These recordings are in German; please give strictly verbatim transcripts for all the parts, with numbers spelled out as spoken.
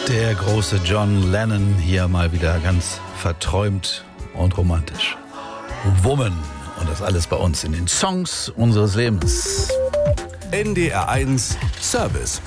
Der große John Lennon hier mal wieder ganz verträumt und romantisch. Woman. Und das alles bei uns in den Songs unseres Lebens. N D R eins Service.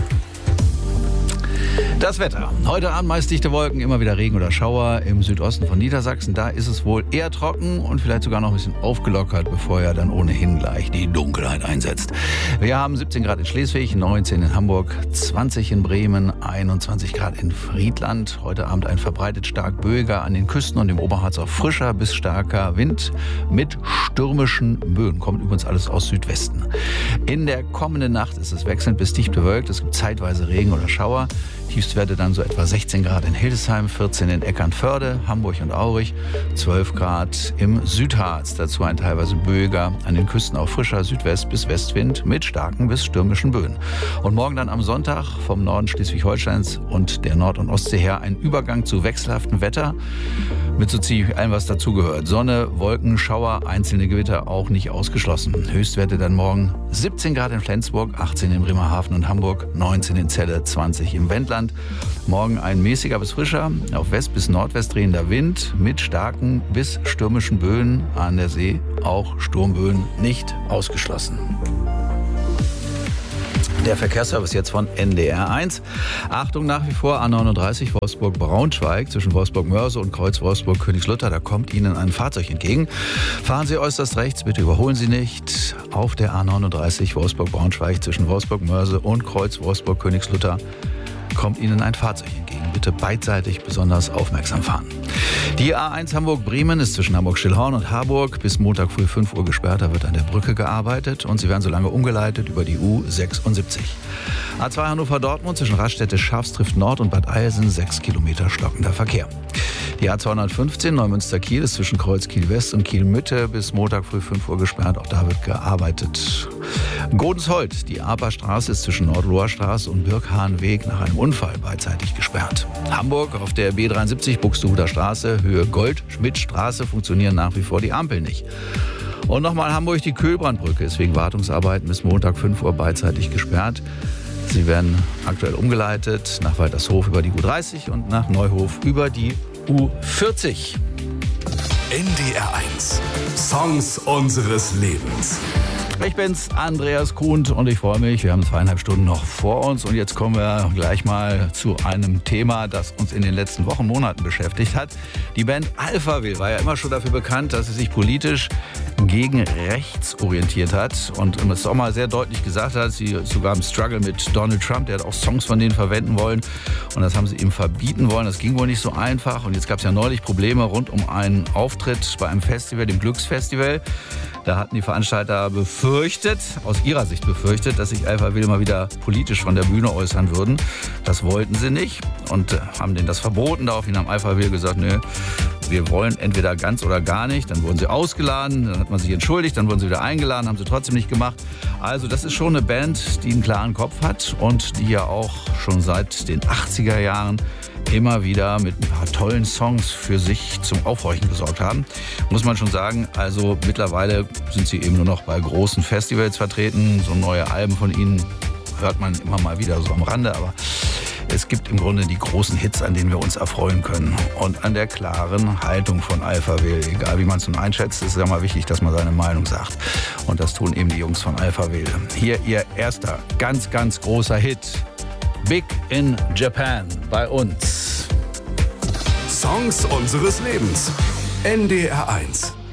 Das Wetter. Heute Abend meist dichte Wolken, immer wieder Regen oder Schauer im Südosten von Niedersachsen. Da ist es wohl eher trocken und vielleicht sogar noch ein bisschen aufgelockert, bevor ja dann ohnehin gleich die Dunkelheit einsetzt. Wir haben siebzehn Grad in Schleswig, neunzehn in Hamburg, zwanzig in Bremen, einundzwanzig Grad in Friedland. Heute Abend ein verbreitet stark böiger, an den Küsten und im Oberharz auch frischer bis starker Wind mit stürmischen Böen. Kommt übrigens alles aus Südwesten. In der kommenden Nacht ist es wechselnd bis dicht bewölkt. Es gibt zeitweise Regen oder Schauer. Tiefstwerte dann so etwa sechzehn Grad in Hildesheim, vierzehn in Eckernförde, Hamburg und Aurich, zwölf Grad im Südharz. Dazu ein teilweise böiger, an den Küsten auch frischer Südwest- bis Westwind mit starken bis stürmischen Böen. Und morgen dann am Sonntag vom Norden Schleswig-Holsteins und der Nord- und Ostsee her ein Übergang zu wechselhaftem Wetter mit so ziemlich allem, was dazugehört. Sonne, Wolken, Schauer, einzelne Gewitter auch nicht ausgeschlossen. Höchstwerte dann morgen siebzehn Grad in Flensburg, achtzehn in Bremerhaven und Hamburg, neunzehn in Celle, zwanzig im Wendland. Morgen ein mäßiger bis frischer, auf West- bis Nordwest drehender Wind mit starken bis stürmischen Böen an der See. Auch Sturmböen nicht ausgeschlossen. Der Verkehrsservice jetzt von N D R eins. Achtung, nach wie vor A neununddreißig Wolfsburg-Braunschweig zwischen Wolfsburg-Mörse und Kreuz Wolfsburg-Königslutter. Da kommt Ihnen ein Fahrzeug entgegen. Fahren Sie äußerst rechts, bitte überholen Sie nicht. Auf der A neununddreißig Wolfsburg-Braunschweig zwischen Wolfsburg-Mörse und Kreuz Wolfsburg-Königslutter kommt Ihnen ein Fahrzeug entgegen. Bitte beidseitig besonders aufmerksam fahren. Die A eins Hamburg-Bremen ist zwischen Hamburg-Stillhorn und Harburg bis Montag früh fünf Uhr gesperrt. Da wird an der Brücke gearbeitet und Sie werden so lange umgeleitet über die U sechsundsiebzig. A zwei Hannover-Dortmund zwischen Raststätte Schafstrift Nord und Bad Eilsen sechs Kilometer stockender Verkehr. Die A zweihundertfünfzehn Neumünster-Kiel ist zwischen Kreuz Kiel-West und Kiel-Mitte bis Montag früh fünf Uhr gesperrt. Auch da wird gearbeitet. Godensholt, die Aperstraße ist zwischen Nordloher-Straße und Birkhahnweg nach einem Unfall beidseitig gesperrt. Hamburg auf der B dreiundsiebzig Buxtehuder Straße, Höhe Gold-Schmidt-Straße funktionieren nach wie vor die Ampeln nicht. Und nochmal Hamburg, die Kühlbrandbrücke ist wegen Wartungsarbeiten bis Montag fünf Uhr beidseitig gesperrt. Sie werden aktuell umgeleitet nach Waltershof über die U dreißig und nach Neuhof über die U vierzig. N D R eins. Songs unseres Lebens. Ich bin's, Andreas Kuhnt, und ich freue mich. Wir haben zweieinhalb Stunden noch vor uns und jetzt kommen wir gleich mal zu einem Thema, das uns in den letzten Wochen, Monaten beschäftigt hat. Die Band Alphaville war ja immer schon dafür bekannt, dass sie sich politisch gegen rechts orientiert hat und es auch mal sehr deutlich gesagt hat, sie sogar im Struggle mit Donald Trump, der hat auch Songs von denen verwenden wollen und das haben sie ihm verbieten wollen. Das ging wohl nicht so einfach und jetzt gab es ja neulich Probleme rund um einen Auftritt bei einem Festival, dem Glücksfestival. Da hatten die Veranstalter befürchtet, aus ihrer Sicht befürchtet, dass sich Alphaville mal wieder politisch von der Bühne äußern würden. Das wollten sie nicht und äh, haben denen das verboten. Daraufhin haben Alphaville gesagt, nö, wir wollen entweder ganz oder gar nicht. Dann wurden sie ausgeladen, dann hat man sich entschuldigt, dann wurden sie wieder eingeladen, haben sie trotzdem nicht gemacht. Also das ist schon eine Band, die einen klaren Kopf hat und die ja auch schon seit den achtziger Jahren immer wieder mit ein paar tollen Songs für sich zum Aufhorchen gesorgt haben. Muss man schon sagen, also mittlerweile sind sie eben nur noch bei großen Festivals vertreten. So neue Alben von ihnen hört man immer mal wieder so am Rande, aber es gibt im Grunde die großen Hits, an denen wir uns erfreuen können. Und an der klaren Haltung von Alphaville. Egal wie man es nun einschätzt, ist es ja mal wichtig, dass man seine Meinung sagt. Und das tun eben die Jungs von Alphaville. Hier ihr erster, ganz, ganz großer Hit. Big in Japan bei uns. Songs unseres Lebens. N D R eins.